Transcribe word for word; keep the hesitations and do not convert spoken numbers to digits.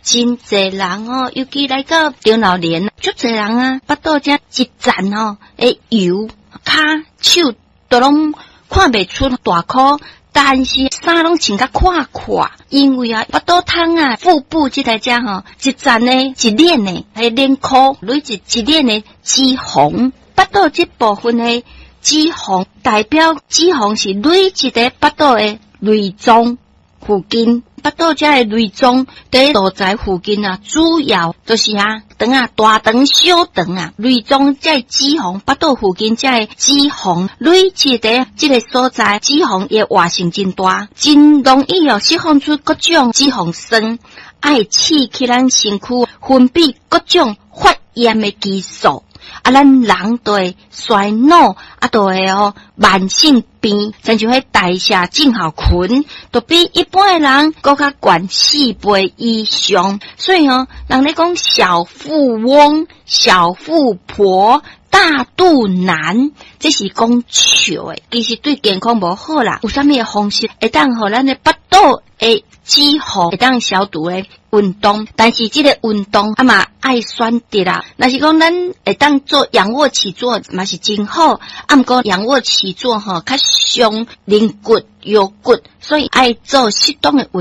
真侪人哦，尤其来到中老年，足侪人啊，巴肚遮一站哦，诶油，骹手都拢看袂出大箍。但是衫拢穿甲垮垮，因为啊，巴肚汤啊，腹部即个遮吼，一层呢，一链呢，系链裤累一一链的脂肪，巴肚即部分的脂肪代表脂肪是累积在巴肚的内脏附近，巴肚遮的内脏在肚脐附近啊，主要就是啊，肠啊大肠小肠啊，内脏遮脂肪，巴肚附近遮的脂肪累积在这个所在，脂肪也活性真大，真容易哦释放出各种脂肪酸，爱刺激咱身躯分泌各种发炎的激素。啊，咱人对衰老啊，都会哦慢性病，甚至迄代谢症候群，都比一般的人更加悬四倍以上。所以哦，人咧讲小富翁、小富婆、大肚腩，这是讲笑诶，其实对健康无好啦。有啥物方式会当互咱的巴肚诶脂肪会当消毒诶运动？但是这个运动啊嘛爱选择啦。若是讲咱会当做仰卧起坐嘛是真好，啊毋过仰卧起坐吼较伤灵骨腰骨，所以爱做适当的运动。